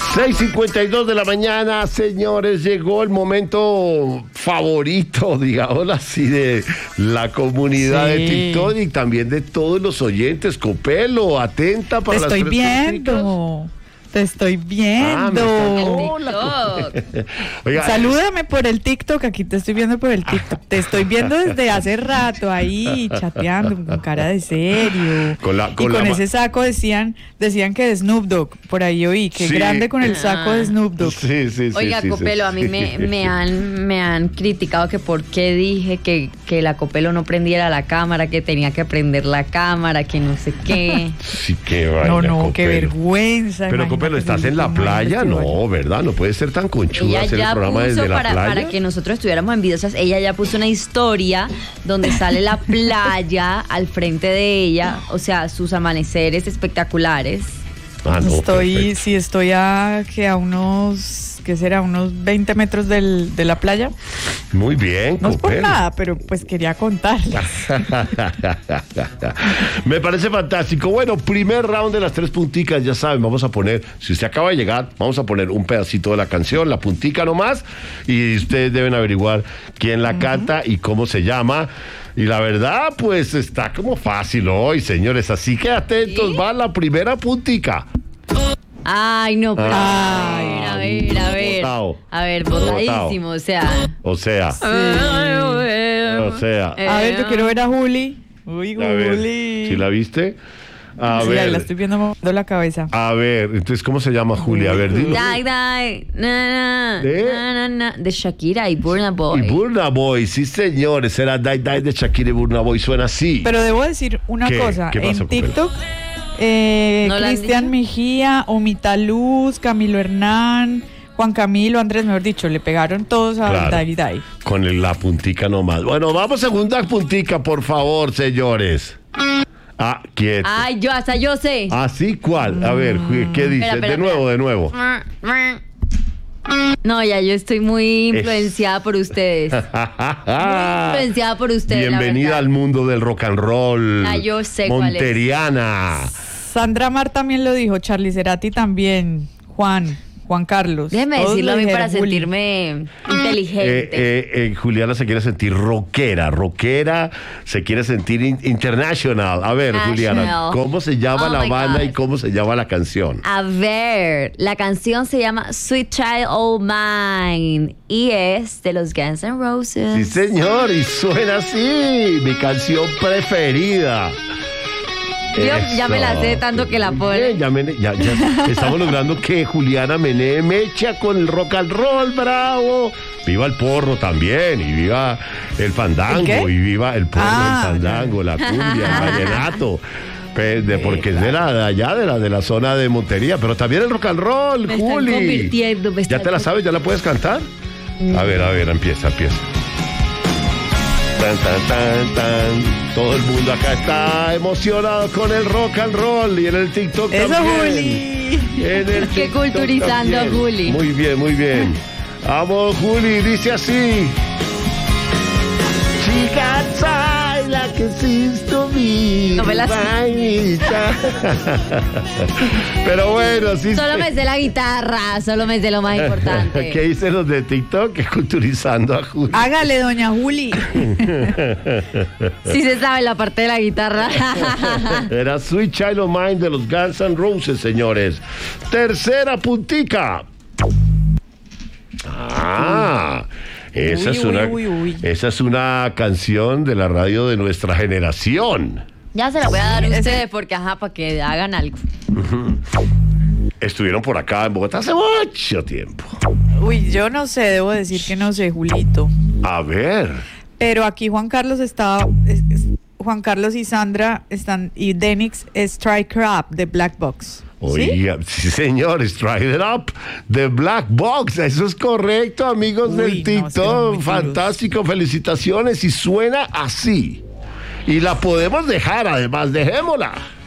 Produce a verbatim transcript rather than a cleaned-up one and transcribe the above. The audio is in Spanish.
seis cincuenta y dos de la mañana, señores, llegó el momento favorito, digamos así, de la comunidad sí. de TikTok y también de todos los oyentes. Copelo, atenta para Te las estoy tres viendo. punticas. Te estoy viendo. Ah, TikTok. Oiga, salúdame por el TikTok, aquí te estoy viendo por el TikTok. Te estoy viendo desde hace rato ahí, chateando, con cara de serio. Con la, con y con la ese saco decían decían que de Snoop Dogg, por ahí oí, que sí. grande con el saco de Snoop Dogg. Sí, sí, sí. Oiga, sí, Copelo, sí. a mí me, me, han, me han criticado que por qué dije que, que la Copelo no prendiera la cámara, que tenía que prender la cámara, que no sé qué. Sí, qué vaina, No, no, Copelo. qué vergüenza. Pero Copelo, ¿estás en la playa? No, ¿verdad? No puede ser tan conchuda Ella hacer el ya programa puso desde la para, playa. para que nosotros estuviéramos envidiosas. Ella ya puso una historia donde sale la playa al frente de ella, o sea, sus amaneceres espectaculares. Ah, no, estoy, perfecto. sí, estoy a que a unos, ¿qué será? Unos veinte metros del, de la playa. Muy bien, No es por Copelo. nada, pero pues quería contarles. Me parece fantástico. Bueno, primer round de las tres punticas, ya saben, vamos a poner, si usted acaba de llegar, vamos a poner un pedacito de la canción, la puntica nomás, y ustedes deben averiguar quién la uh-huh. canta y cómo se llama. Y la verdad, pues está como fácil hoy, señores, así que atentos, ¿sí? Va la primera puntica. Ay, no, pero Ay, a ver, a ver, a ver. Botao. A ver, botadísimo, o sea. O sea. Sí. O sea. A ver, yo quiero ver a Juli. Uy, A ver, Juli. ¿sí la viste? A sí, ver. ahí la estoy viendo moviendo la cabeza. A ver, entonces, ¿cómo se llama Julia? A ver, dilo. Die, die, na, na, ¿De? na, na, na, de Shakira y Burna Boy. Y Burna Boy, sí señores, era Die Die de Shakira y Burna Boy, suena así. Pero debo decir una ¿Qué? cosa, ¿Qué pasó, en TikTok, eh, ¿No Cristian Mejía, Omita Luz, Camilo Hernán, Juan Camilo, Andrés, mejor dicho, le pegaron todos a Claro. Die Die. Con el- la puntica nomás. Bueno, vamos segunda puntica, por favor, señores. Ah, quieto. Ay, yo hasta yo sé. ¿Ah, sí? ¿Cuál? A ver, ¿qué dice? Espera, espera, de nuevo, espera. de nuevo. No, ya yo estoy muy influenciada por ustedes. Muy influenciada por ustedes. Bienvenida la al mundo del rock and roll. Ah, yo sé cuál es. Monteriana. Sandra Mar también lo dijo, Charly Cerati también, Juan, Juan Carlos. Déjeme Todos decirlo a lo mí para dijeron, Juli. sentirme inteligente. Eh, eh, eh, Juliana se quiere sentir rockera, rockera, se quiere sentir in- international. A ver, National. Juliana, ¿cómo se llama Oh la my banda God. y cómo se llama la canción? A ver, la canción se llama Sweet Child O' Mine y es de los Guns N' Roses. Sí, señor, y suena así, mi canción preferida. Yo ya me la sé tanto que la Muy pone. bien, ya, mene- ya- ya estamos logrando que Juliana menee mecha con el rock and roll, bravo. Viva el porro también, y viva el fandango, ¿El qué? y viva el porro, Ah, el fandango, la cumbia, el vallenato. Pe- de- porque es de la de allá, de la, de la zona de Montería, pero también el rock and roll, Me están Juli. convirtiendo, me ¿Ya están te la sabes? ¿Ya la puedes cantar? A ver, a ver, empieza, empieza. Tan, tan, tan, tan. Todo el mundo acá está emocionado con el rock and roll y en el TikTok ¡Eso, también. Juli! En el Que TikTok culturizando a también. Juli. Muy bien, muy bien. Vamos, Juli, dice así. Chica, soy la que existo mi No me la sé. vainita. Pero bueno, sí. Solo me sé la guitarra, solo me sé lo más importante. ¿Qué dicen los de TikTok? Que culturizando a Juli. Hágale, doña Juli. Sí se sabe la parte de la guitarra. Era Sweet Child of Mine de los Guns N' Roses, señores. Tercera puntica. Ah, esa, Uy, es una, uy, uy, uy. esa es una canción de la radio de nuestra generación. Ya se la voy a dar a ustedes porque, ajá, para que hagan algo. Estuvieron por acá en Bogotá hace mucho tiempo. Uy, yo no sé, debo decir que no sé, Julito. A ver. Pero aquí Juan Carlos está, es- es- Juan Carlos y Sandra están, y Denix es Strike Up de Black Box. ¿Sí? Oiga, sí, señor, Strike It Up, The Black Box, eso es correcto, amigos Uy, del no, es que eran TikTok, muy fantástico, felicitaciones, y suena así. Y la podemos dejar, además, dejémosla.